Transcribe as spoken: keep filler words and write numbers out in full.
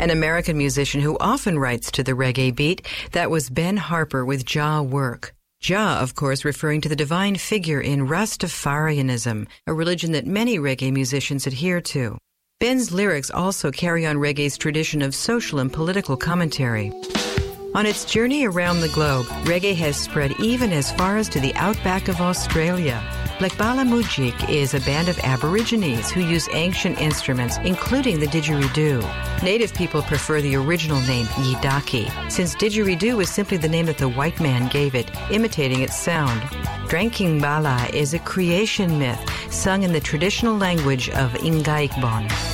An American musician who often writes to the reggae beat, that was Ben Harper with Jah Work. Jah, of course, referring to the divine figure in Rastafarianism, a religion that many reggae musicians adhere to. Ben's lyrics also carry on reggae's tradition of social and political commentary. On its journey around the globe, reggae has spread even as far as to the outback of Australia. Lekbala Mujik is a band of Aborigines who use ancient instruments, including the didgeridoo. Native people prefer the original name Yidaki, since didgeridoo was simply the name that the white man gave it, imitating its sound. Dranking Bala is a creation myth sung in the traditional language of Ingaikbon.